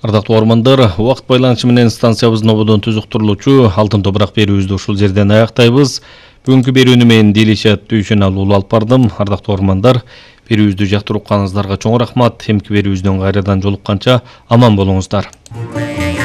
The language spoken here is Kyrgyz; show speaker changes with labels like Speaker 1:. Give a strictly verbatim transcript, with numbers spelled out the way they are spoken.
Speaker 1: Ардактуу угармандар, убакыт байланышы менен станциябыздын ободон түзүктүрүлүүчү алтын топурак берүүбүздү ушул жерден аяктайбыз. Бүгүнкү берүүнү мен Делишат Дүйшөналы уулу алып бардым. Ардактуу угармандар, берүүбүздү жактырып укканыңыздарга чоң рахмат. Эмки берүүбүздөн кайрадан жолукканча аман болуңуздар.